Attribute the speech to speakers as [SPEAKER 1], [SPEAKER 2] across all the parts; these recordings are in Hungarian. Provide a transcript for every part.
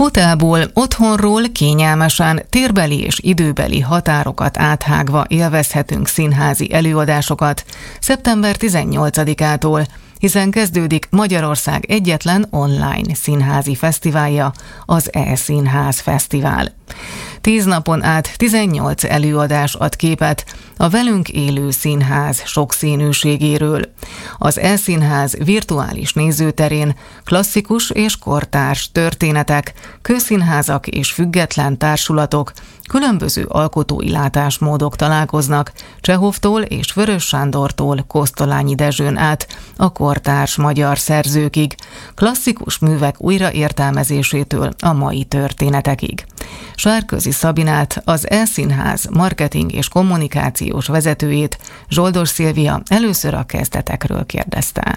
[SPEAKER 1] Fotelból, otthonról kényelmesen, térbeli és időbeli határokat áthágva élvezhetünk színházi előadásokat szeptember 18-ától, hiszen kezdődik Magyarország egyetlen online színházi fesztiválja, az E-Színház Fesztivál. 10 napon át 18 előadás ad képet a velünk élő színház sokszínűségéről. Az E-Színház virtuális nézőterén klasszikus és kortárs történetek, közszínházak és független társulatok, különböző alkotói látásmódok találkoznak Csehovtól és Vörös Sándortól Kosztolányi Dezsőn át a kortárs magyar szerzőkig, klasszikus művek újraértelmezésétől a mai történetekig. Sárközi Szabinát, az E-Színház marketing és kommunikációs vezetőjét, Zsoldos Szilvia először a kezdetekről kérdezte.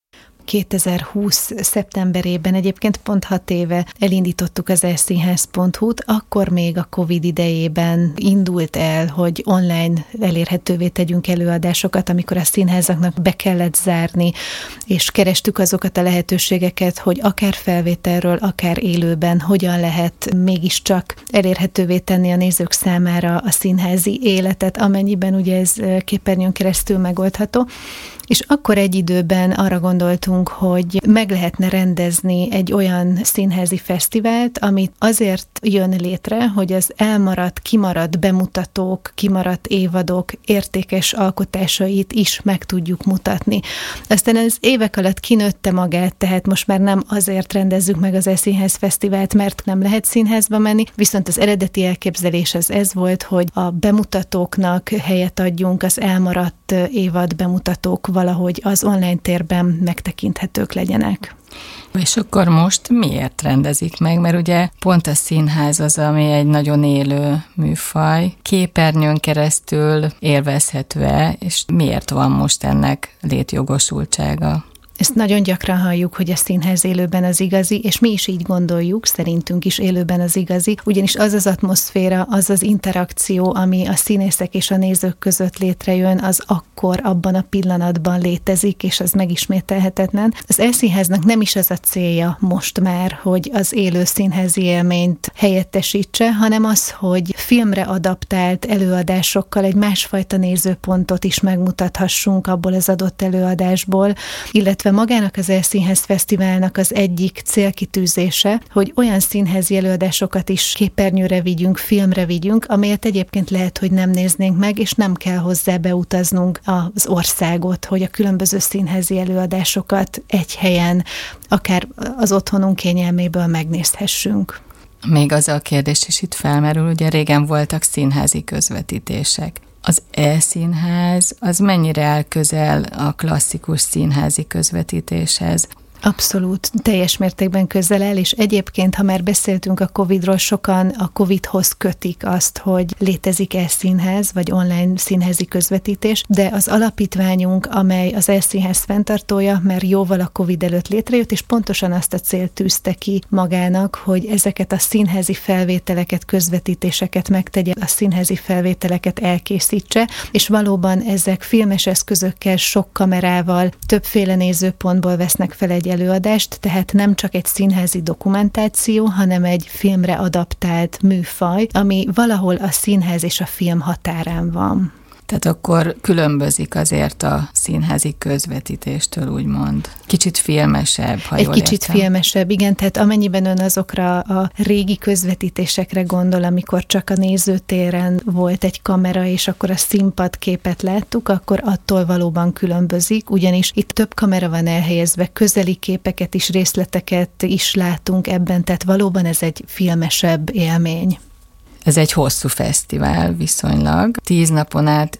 [SPEAKER 2] 2020. szeptemberében, egyébként pont 6 éve elindítottuk az eszínház.hu-t, akkor még a Covid idejében indult el, hogy online elérhetővé tegyünk előadásokat, amikor a színházaknak be kellett zárni, és kerestük azokat a lehetőségeket, hogy akár felvételről, akár élőben hogyan lehet mégiscsak elérhetővé tenni a nézők számára a színházi életet, amennyiben ugye ez képernyőn keresztül megoldható. És akkor egy időben arra gondoltunk, hogy meg lehetne rendezni egy olyan színházi fesztivált, amit azért jön létre, hogy az elmaradt, kimaradt bemutatók, kimaradt évadok értékes alkotásait is meg tudjuk mutatni. Aztán az évek alatt kinőtte magát, tehát most már nem azért rendezzük meg az E-Színház Fesztivált, mert nem lehet színházba menni, viszont az eredeti elképzelés az ez volt, hogy a bemutatóknak helyet adjunk, az elmaradt évad bemutatók valahogy az online térben megtekinthetők legyenek.
[SPEAKER 3] És akkor most miért rendezik meg? Mert ugye pont a színház az, ami egy nagyon élő műfaj, képernyőn keresztül élvezhető-e, és miért van most ennek létjogosultsága?
[SPEAKER 2] Ezt nagyon gyakran halljuk, hogy a színház élőben az igazi, és mi is így gondoljuk, szerintünk is élőben az igazi, ugyanis az az atmoszféra, az az interakció, ami a színészek és a nézők között létrejön, az akkor, abban a pillanatban létezik, és az megismételhetetlen. Az E-Színháznak nem is az a célja most már, hogy az élő színházi élményt helyettesítse, hanem az, hogy filmre adaptált előadásokkal egy másfajta nézőpontot is megmutathassunk abból az adott előadásból, illetve magának az E-Színház Fesztiválnak az egyik célkitűzése, hogy olyan színházi előadásokat is képernyőre vigyünk, filmre vigyünk, amelyet egyébként lehet, hogy nem néznénk meg, és nem kell hozzá beutaznunk az országot, hogy a különböző színházi előadásokat egy helyen, akár az otthonunk kényelméből megnézhessünk.
[SPEAKER 3] Még az a kérdés is itt felmerül, ugye régen voltak színházi közvetítések. Az E-Színház az mennyire áll közel a klasszikus színházi közvetítéshez?
[SPEAKER 2] Abszolút, teljes mértékben közel el, és egyébként, ha már beszéltünk a Covid-ról, sokan a Covid-hoz kötik azt, hogy létezik E-Színház, vagy online színházi közvetítés, de az alapítványunk, amely az E-Színház fenntartója, már jóval a Covid előtt létrejött, és pontosan azt a célt tűzte ki magának, hogy ezeket a színházi felvételeket, közvetítéseket megtegye, a színházi felvételeket elkészítse, és valóban ezek filmes eszközökkel, sok kamerával, többféle nézőpontból vesznek fel egy előadást, tehát nem csak egy színházi dokumentáció, hanem egy filmre adaptált műfaj, ami valahol a színház és a film határán van.
[SPEAKER 3] Tehát akkor különbözik azért a színházi közvetítéstől, úgymond. Kicsit filmesebb, ha jól
[SPEAKER 2] Egy kicsit
[SPEAKER 3] értem.
[SPEAKER 2] filmesebb, igen, tehát amennyiben ön azokra a régi közvetítésekre gondol, amikor csak a nézőtéren volt egy kamera, és akkor a színpadképet láttuk, akkor attól valóban különbözik, ugyanis itt több kamera van elhelyezve, közeli képeket is, részleteket is látunk ebben, tehát valóban ez egy filmesebb élmény.
[SPEAKER 3] Ez egy hosszú fesztivál viszonylag. 10 napon át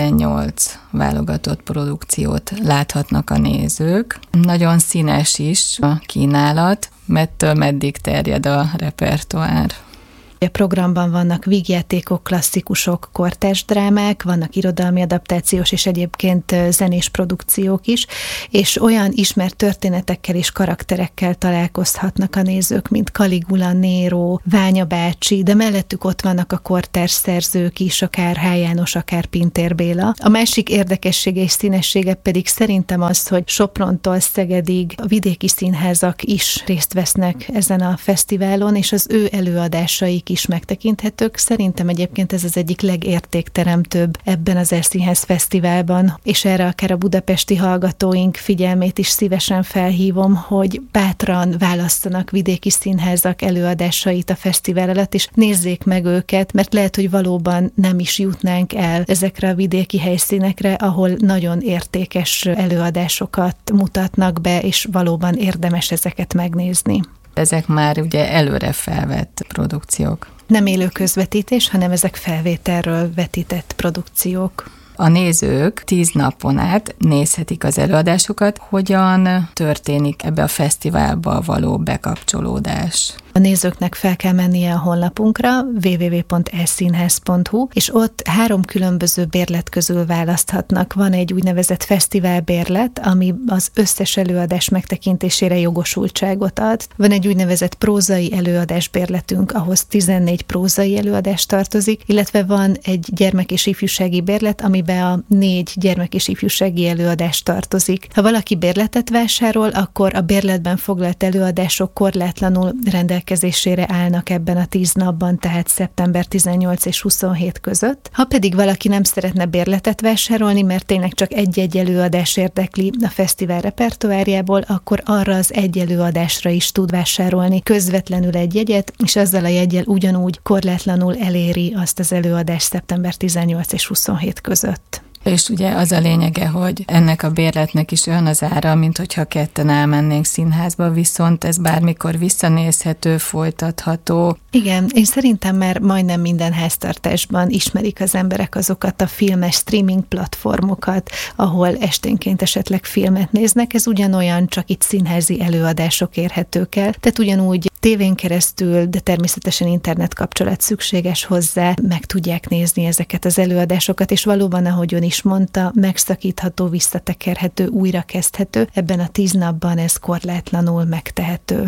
[SPEAKER 3] 18 válogatott produkciót láthatnak a nézők. Nagyon színes is a kínálat, mettől meddig terjed a repertoár.
[SPEAKER 2] A programban vannak vígjátékok, klasszikusok, kortárs drámák, vannak irodalmi adaptációs és egyébként zenés produkciók is, és olyan ismert történetekkel és karakterekkel találkozhatnak a nézők, mint Caligula, Nero, Ványa bácsi, de mellettük ott vannak a kortárs szerzők is, akár H. János, akár Pintér Béla. A másik érdekessége és színessége pedig szerintem az, hogy Soprontól Szegedig a vidéki színházak is részt vesznek ezen a fesztiválon, és az ő előadásaik is megtekinthetők. Szerintem egyébként ez az egyik legértékteremtőbb ebben az Erszínház Fesztiválban, és erre akár a budapesti hallgatóink figyelmét is szívesen felhívom, hogy bátran választanak vidéki színházak előadásait a fesztivál alatt, és nézzék meg őket, mert lehet, hogy valóban nem is jutnánk el ezekre a vidéki helyszínekre, ahol nagyon értékes előadásokat mutatnak be, és valóban érdemes ezeket megnézni.
[SPEAKER 3] Ezek már ugye előre felvett produkciók.
[SPEAKER 2] Nem élő közvetítés, hanem ezek felvételről vetített produkciók.
[SPEAKER 3] A nézők 10 napon át nézhetik az előadásokat. Hogyan történik ebbe a fesztiválba való bekapcsolódás?
[SPEAKER 2] A nézőknek fel kell mennie a honlapunkra, www.erszínház.hu, és ott 3 különböző bérlet közül választhatnak. Van egy úgynevezett fesztiválbérlet, ami az összes előadás megtekintésére jogosultságot ad. Van egy úgynevezett prózai előadásbérletünk, ahhoz 14 prózai előadás tartozik, illetve van egy gyermek- és ifjúsági bérlet, amiben a 4 gyermek- és ifjúsági előadás tartozik. Ha valaki bérletet vásárol, akkor a bérletben foglalt előadások korlátlanul rendelkezésére állnak ebben a 10 napban, tehát szeptember 18 és 27 között. Ha pedig valaki nem szeretne bérletet vásárolni, mert tényleg csak egy-egy előadás érdekli a fesztivál repertoárjából, akkor arra az egy előadásra is tud vásárolni közvetlenül egy jegyet, és azzal a jeggyel ugyanúgy korlátlanul eléri azt az előadást szeptember 18 és 27 között.
[SPEAKER 3] És ugye az a lényege, hogy ennek a bérletnek is olyan az ára, mint hogyha ketten elmennénk színházba, viszont ez bármikor visszanézhető, folytatható.
[SPEAKER 2] Igen, én szerintem már majdnem minden háztartásban ismerik az emberek azokat a filmes streaming platformokat, ahol esténként esetleg filmet néznek. Ez ugyanolyan, csak itt színházi előadások érhetők el. Tehát ugyanúgy tévén keresztül, de természetesen internet kapcsolat szükséges hozzá, meg tudják nézni ezeket az előadásokat, és valóban, ahogy ön is mondta, megszakítható, visszatekerhető, újrakezdhető. Ebben a 10 napban ez korlátlanul megtehető.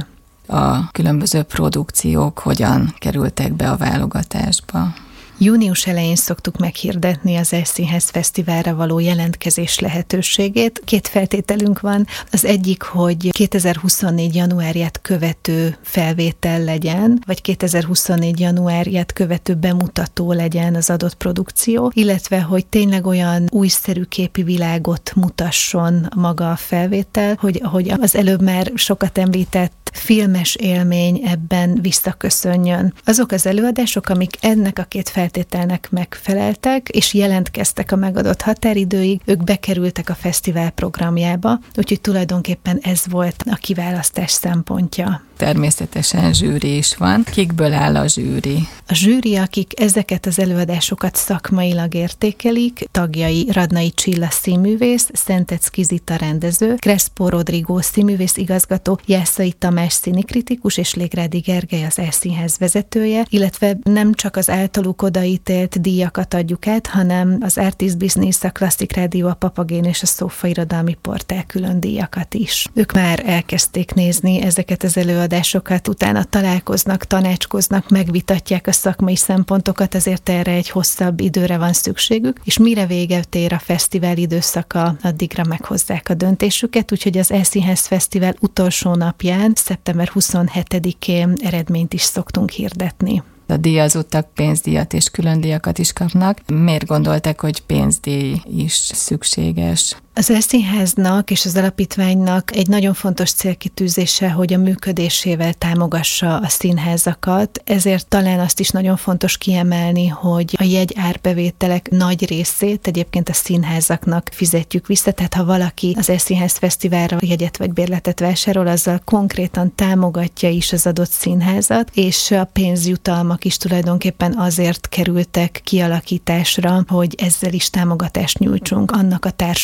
[SPEAKER 3] A különböző produkciók hogyan kerültek be a válogatásba?
[SPEAKER 2] Június elején szoktuk meghirdetni az Erszínház Fesztiválra való jelentkezés lehetőségét. 2 feltételünk van. Az egyik, hogy 2024 januárját követő felvétel legyen, vagy 2024 januárját követő bemutató legyen az adott produkció, illetve, hogy tényleg olyan újszerű képi világot mutasson maga a felvétel, hogy az előbb már sokat említett filmes élmény ebben visszaköszönjön. Azok az előadások, amik ennek a 2 feltételnek megfeleltek, és jelentkeztek a megadott határidőig, ők bekerültek a fesztivál programjába, úgyhogy tulajdonképpen ez volt a kiválasztás szempontja.
[SPEAKER 3] Természetesen zsűri is van. Kikből áll a zsűri?
[SPEAKER 2] A zsűri, akik ezeket az előadásokat szakmailag értékelik, tagjai Radnai Csilla színművész, Szentecki Zita rendező, Crespo Rodrigo színművész igazgató, Jászai Tamás színikritikus és Légrádi Gergely az Erszínház vezetője, illetve nem csak az általuk odaítélt díjakat adjuk át, hanem az Artist Business, a Klasszik Rádió, a Papagén és a Szófa Irodalmi Portál külön díjakat is. Ők már elkezdték nézni ezeket az előadásokat, utána találkoznak, tanácskoznak, megvitatják a szakmai szempontokat, azért erre egy hosszabb időre van szükségük, és mire véget ér a fesztivál időszaka, addigra meghozzák a döntésüket, úgyhogy az Erszínház Fesztivál utolsó napján, szeptember 27-én eredményt is szoktunk hirdetni.
[SPEAKER 3] A díjazottak pénzdíjat és külön díjakat is kapnak. Miért gondolták, hogy pénzdíj is szükséges?
[SPEAKER 2] Az Erszínháznak és az alapítványnak egy nagyon fontos célkitűzése, hogy a működésével támogassa a színházakat, ezért talán azt is nagyon fontos kiemelni, hogy a jegyárbevételek nagy részét egyébként a színházaknak fizetjük vissza, tehát ha valaki az Erszínház Fesztiválra jegyet vagy bérletet vásárol, azzal konkrétan támogatja is az adott színházat, és a pénzjutalmak is tulajdonképpen azért kerültek kialakításra, hogy ezzel is támogatást nyújtsunk annak a társulatnak,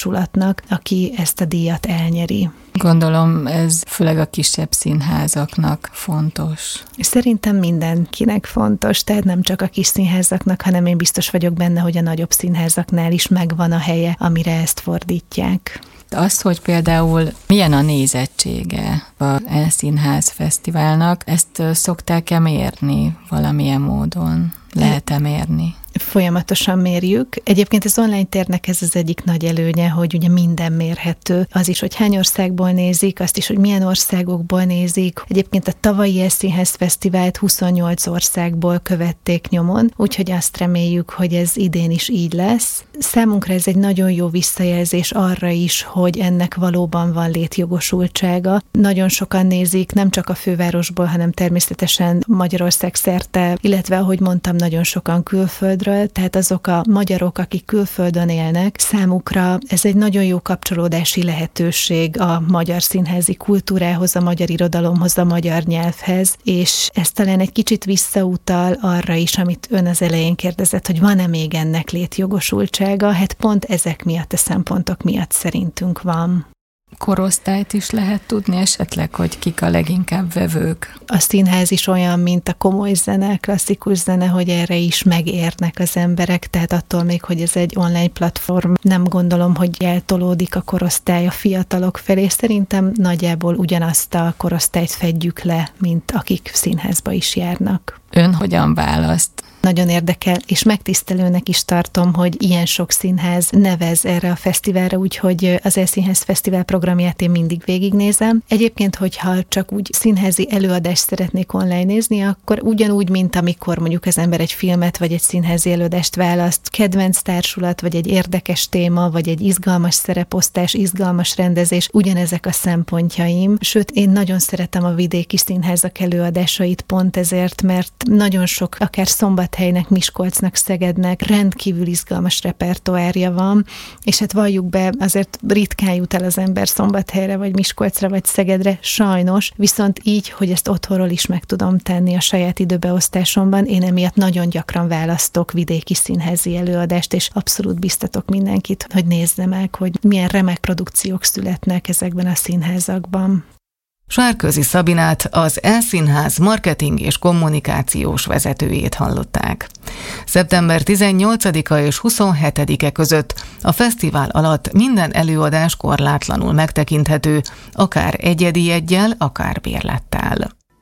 [SPEAKER 2] annak, aki ezt a díjat elnyeri.
[SPEAKER 3] Gondolom ez főleg a kisebb színházaknak fontos.
[SPEAKER 2] Szerintem mindenkinek fontos, tehát nem csak a kis színházaknak, hanem én biztos vagyok benne, hogy a nagyobb színházaknál is megvan a helye, amire ezt fordítják.
[SPEAKER 3] Az, hogy például milyen a nézettsége a E-színház fesztiválnak, ezt szokták-e mérni valamilyen módon? Lehet-e mérni?
[SPEAKER 2] Folyamatosan mérjük. Egyébként az online térnek ez az egyik nagy előnye, hogy ugye minden mérhető. Az is, hogy hány országból nézik, azt is, hogy milyen országokból nézik. Egyébként a tavalyi E-színház fesztivált 28 országból követték nyomon, úgyhogy azt reméljük, hogy ez idén is így lesz. Számunkra ez egy nagyon jó visszajelzés arra is, hogy ennek valóban van létjogosultsága. Nagyon sokan nézik, nem csak a fővárosból, hanem természetesen Magyarország szerte, illetve ahogy mondtam, nagyon sokan külföldről, tehát azok a magyarok, akik külföldön élnek, számukra ez egy nagyon jó kapcsolódási lehetőség a magyar színházi kultúrához, a magyar irodalomhoz, a magyar nyelvhez, és ez talán egy kicsit visszautal arra is, amit ön az elején kérdezett, hogy van-e még ennek létjogosultsága, hát pont ezek miatt, a szempontok miatt szerintünk van.
[SPEAKER 3] Korosztályt is lehet tudni esetleg, hogy kik a leginkább vevők?
[SPEAKER 2] A színház is olyan, mint a komoly zene, klasszikus zene, hogy erre is megérnek az emberek, tehát attól még, hogy ez egy online platform, nem gondolom, hogy eltolódik a korosztály a fiatalok felé. Szerintem nagyjából ugyanazt a korosztályt fedjük le, mint akik színházba is járnak.
[SPEAKER 3] Ön hogyan választ?
[SPEAKER 2] Nagyon érdekel, és megtisztelőnek is tartom, hogy ilyen sok színház nevez erre a fesztiválra, úgyhogy az E-színház fesztivál programját én mindig végignézem. Egyébként, hogyha csak úgy színházi előadást szeretnék online nézni, akkor ugyanúgy, mint amikor mondjuk az ember egy filmet vagy egy színházi előadást választ, kedvenc társulat, vagy egy érdekes téma, vagy egy izgalmas szereposztás, izgalmas rendezés, ugyanezek a szempontjaim. Sőt, én nagyon szeretem a vidéki színházak előadásait pont ezért, mert nagyon sok, akár Szombathelynek, Miskolcnak, Szegednek rendkívül izgalmas repertoárja van, és hát valljuk be, azért ritkán jut el az ember Szombathelyre, vagy Miskolcra, vagy Szegedre, sajnos, viszont így, hogy ezt otthonról is meg tudom tenni a saját időbeosztásomban, én emiatt nagyon gyakran választok vidéki színházi előadást, és abszolút biztatok mindenkit, hogy nézze meg, hogy milyen remek produkciók születnek ezekben a színházakban.
[SPEAKER 1] Sárközi Szabinát, az E-színház marketing és kommunikációs vezetőjét hallották. Szeptember 18-a és 27-e között a fesztivál alatt minden előadás korlátlanul megtekinthető, akár egyedi jeggyel, akár bérlettel.